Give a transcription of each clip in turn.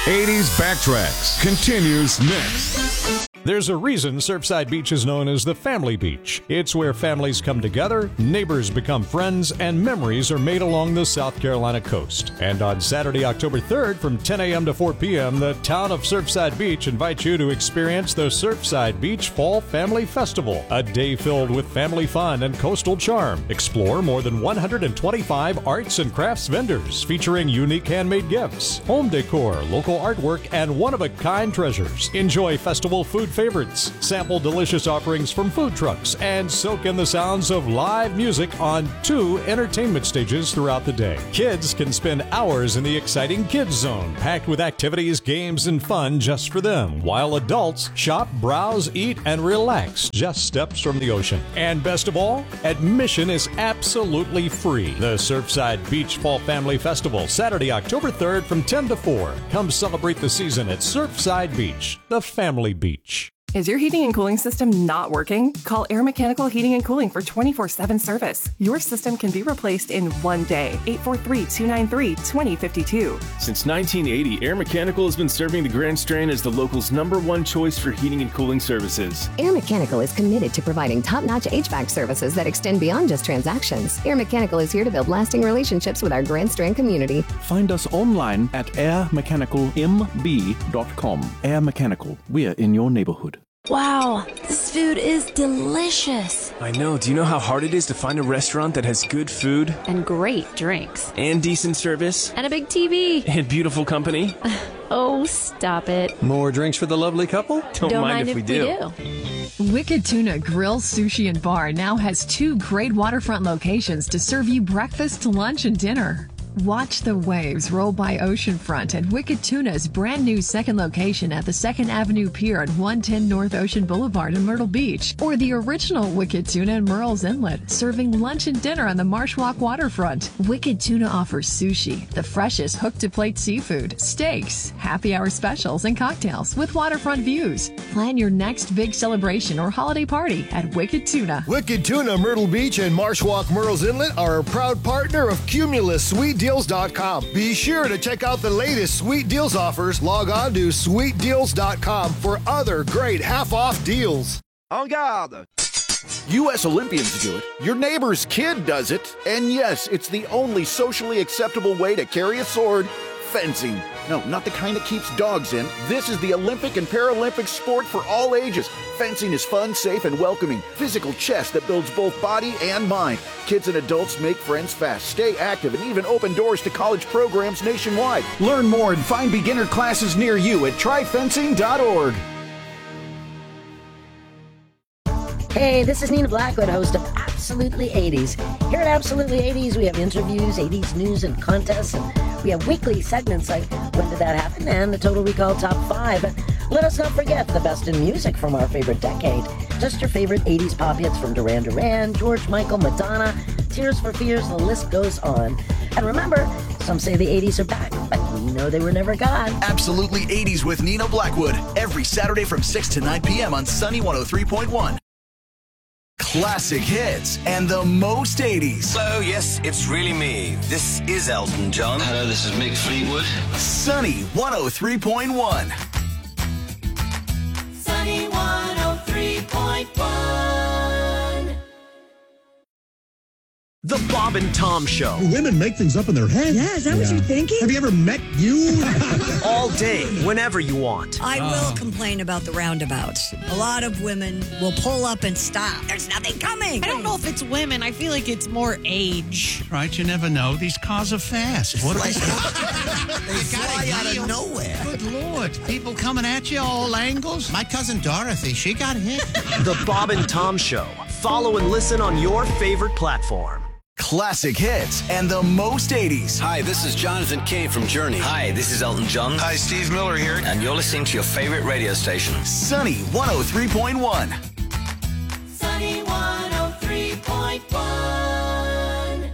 80s Backtracks continues next. There's a reason Surfside Beach is known as the family beach. It's where families come together, neighbors become friends, and memories are made along the South Carolina coast. And on Saturday, October 3rd, from 10 a.m. to 4 p.m., the town of Surfside Beach invites you to experience the Surfside Beach Fall Family Festival, a day filled with family fun and coastal charm. Explore more than 125 arts and crafts vendors featuring unique handmade gifts, home decor, local artwork, and one-of-a-kind treasures. Enjoy festival food favorites, sample delicious offerings from food trucks, and soak in the sounds of live music on 2 entertainment stages throughout the day. Kids can spend hours in the exciting Kids Zone, packed with activities, games, and fun just for them, while adults shop, browse, eat, and relax just steps from the ocean. And best of all, admission is absolutely free. The Surfside Beach Fall Family Festival, Saturday, October 3rd from 10 to 4. Come celebrate the season at Surfside Beach, the family beach. Is your heating and cooling system not working? Call Air Mechanical Heating and Cooling for 24/7 service. Your system can be replaced in one day. 843-293-2052. Since 1980, Air Mechanical has been serving the Grand Strand as the local's #1 choice for heating and cooling services. Air Mechanical is committed to providing top-notch HVAC services that extend beyond just transactions. Air Mechanical is here to build lasting relationships with our Grand Strand community. Find us online at airmechanicalmb.com. Air Mechanical, we're in your neighborhood. Wow, this food is delicious. I know. Do you know how hard it is to find a restaurant that has good food? And great drinks. And decent service? And a big TV. And beautiful company? Oh, stop it. More drinks for the lovely couple? Don't mind if we do. Wicked Tuna Grill, Sushi, and Bar now has 2 great waterfront locations to serve you breakfast, lunch, and dinner. Watch the waves roll by oceanfront at Wicked Tuna's brand new second location at the 2nd Avenue Pier at 110 North Ocean Boulevard in Myrtle Beach, or the original Wicked Tuna in Murrells Inlet, serving lunch and dinner on the Marsh Walk waterfront. Wicked Tuna offers sushi, the freshest hook-to-plate seafood, steaks, happy hour specials, and cocktails with waterfront views. Plan your next big celebration or holiday party at Wicked Tuna. Wicked Tuna Myrtle Beach and Marsh Walk Murrells Inlet are a proud partner of Cumulus SweetDeals.com. Be sure to check out the latest Sweet Deals offers. Log on to SweetDeals.com for other great half-off deals. En garde! U.S. Olympians do it. Your neighbor's kid does it. And yes, it's the only socially acceptable way to carry a sword. Fencing. No, not the kind that keeps dogs in. This is the Olympic and Paralympic sport for all ages. Fencing is fun, safe, and welcoming. Physical chess that builds both body and mind. Kids and adults make friends fast, stay active, and even open doors to college programs nationwide. Learn more and find beginner classes near you at tryfencing.org. Hey, this is Nina Blackwood, host of Absolutely 80s. Here at Absolutely 80s, we have interviews, 80s news, and contests, and we have weekly segments like When Did That Happen? And the Total Recall Top 5. Let us not forget the best in music from our favorite decade. Just your favorite 80s pop hits from Duran Duran, George Michael, Madonna, Tears for Fears, the list goes on. And remember, some say the 80s are back, but we know they were never gone. Absolutely 80s with Nina Blackwood, every Saturday from 6 to 9 p.m. on Sunny 103.1. Classic hits and the most 80s. Hello, yes, it's really me. This is Elton John. Hello, this is Mick Fleetwood. Sunny 103.1. Sunny 103.1. The Bob and Tom Show. Women make things up in their head. Yeah, is that what you're thinking? Have you ever met you? All day, whenever you want. I will complain about the roundabouts. A lot of women will pull up and stop. There's nothing coming. I don't know if it's women. I feel like it's more age. Right, you never know. These cars are fast. What they fly out of nowhere. Good Lord. People coming at you all angles. My cousin Dorothy, she got hit. The Bob and Tom Show. Follow and listen on your favorite platform. Classic hits and the most 80s. Hi, this is Jonathan Cave from Journey. Hi, this is Elton John. Hi, Steve Miller here. And you're listening to your favorite radio station. Sunny 103.1. Sunny 103.1.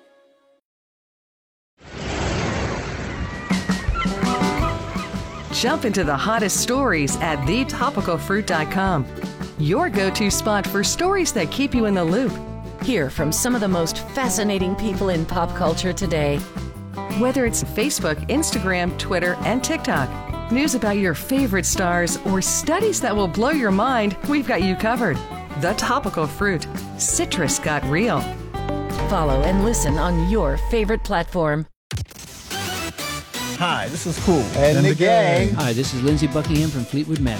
Jump into the hottest stories at thetopicalfruit.com. Your go-to spot for stories that keep you in the loop. Hear from some of the most fascinating people in pop culture today. Whether it's Facebook, Instagram, Twitter, and TikTok, news about your favorite stars, or studies that will blow your mind, we've got you covered. The Topical Fruit. Citrus got real. Follow and listen on your favorite platform. Hi, this is Cool and the gang. Hi, this is Lindsey Buckingham from Fleetwood Mac.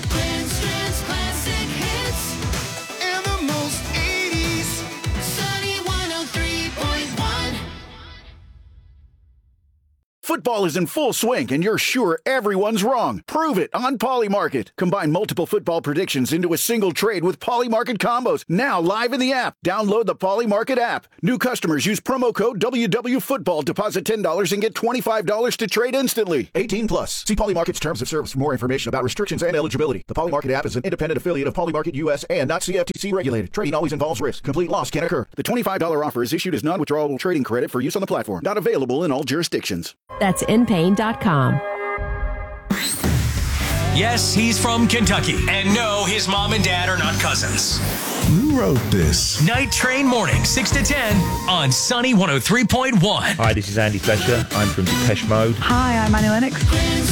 Football is in full swing, and you're sure everyone's wrong. Prove it on Polymarket. Combine multiple football predictions into a single trade with Polymarket combos. Now live in the app. Download the Polymarket app. New customers use promo code WWFootball. Deposit $10 and get $25 to trade instantly. 18 plus. See Polymarket's terms of service for more information about restrictions and eligibility. The Polymarket app is an independent affiliate of Polymarket US and not CFTC regulated. Trading always involves risk. Complete loss can occur. The $25 offer is issued as non-withdrawable trading credit for use on the platform. Not available in all jurisdictions. That's InPain.com. Yes, he's from Kentucky. And no, his mom and dad are not cousins. Who wrote this? Night Train Morning, 6 to 10 on Sunny 103.1. Hi, this is Andy Fletcher. I'm from Depeche Mode. Hi, I'm Annie Lennox.